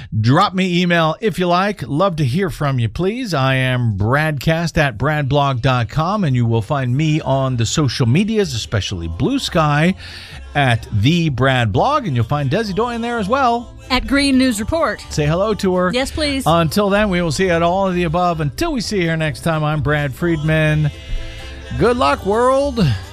Drop me email if you like. Love to hear from you, please. I am bradcast@bradblog.com, and you will find me on the social medias, especially Blue Sky, at The Brad Blog, and you'll find Desi Doyen there as well. At Green News Report. Say hello to her. Yes, please. Until then, we will see you at all of the above. Until we see you here next time, I'm Brad Friedman. Good luck, world.